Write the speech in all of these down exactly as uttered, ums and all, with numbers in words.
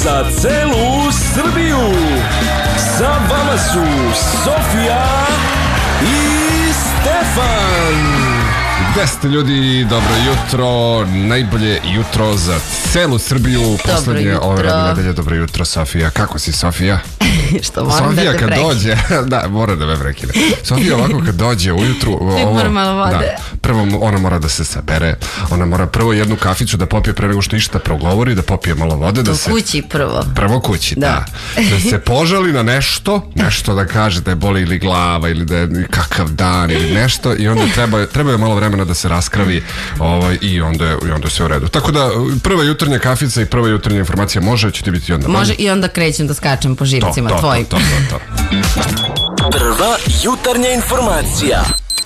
za celu Srbiju. Sa vama su Sofija i Stefan. Gde ste ljudi, dobro jutro, najbolje jutro za celu Srbiju, poslednje ove nedelje. Dobro jutro, Sofija. Kako si, Sofija? Što moram Sofija da te kad prekinem. dođe, da, mora da me prekine. Sofija ovako kad dođe ujutru, ovo, mora malo vode. da, prvo ona mora da se sabere, ona mora prvo jednu kaficu da popije pre nego što išta progovori, da popije malo vode, da U se... kući prvo. Prvo kući, da. Da. Da se požali na nešto, nešto da kaže da je boli ili glava ili da je kakav dan ili nešto i onda treba, treba je malo vremena da se raskravi ovaj, i, onda je, i onda je sve u redu. Tako da prva jutarnja kafica i prva jutarnja informacija može, će ti biti onda. Može i onda krećem da skačem po živcima to, to, tvojim. To, to, to, to. Prva jutarnja informacija.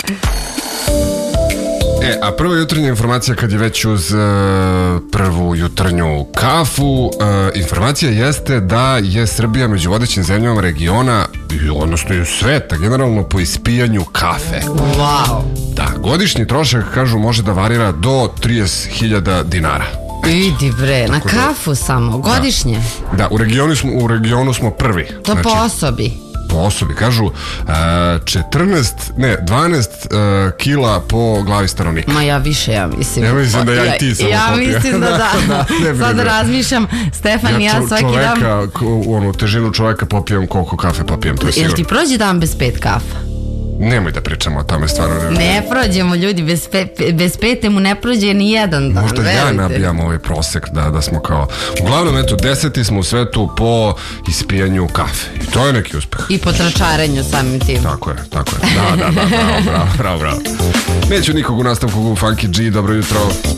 E, a prva jutarnja informacija kad je već uz uh, prvu jutarnju kafu, uh, informacija jeste da je Srbija među vodećim zemljama regiona, odnosno i sveta, generalno po ispijanju kafe. Wow. Da, godišnji trošak, kažu, može da varira do trideset hiljada dinara. Idi bre, na da- kafu samo, godišnje. Da, u regionu smo, u regionu smo prvi. To po osobi. Po osobi, kažu, uh, četrnaest, ne, dvanaest uh, kila po glavi stanovnika. Ma ja više, ja mislim. Ja mislim da ja i ti samo Ja popio. mislim da da. Da, ne bi Sad nego. razmišljam, Stefan i ja čo- svaki dan... čoveka, ko- onu težinu čoveka popijem koliko kafe popijem, to je Jel sigurno. ti prođe dan bez pet kafa? Nemoj da pričamo o tome, stvarno. Ne prođemo ljudi, bez, pe, bez pete mu ne prođe ni jedan dan. Možda ja verujte. nabijam ovaj prosek da, da smo kao... Uglavnom, eto, deseti smo u svetu po ispijanju kafe. I to je neki uspeh. I po tračarenju samim tim. Tako je, tako je. Da, da, da, bravo, bravo, bravo, bravo. Neću nikog u nastavku Funky G, dobro jutro.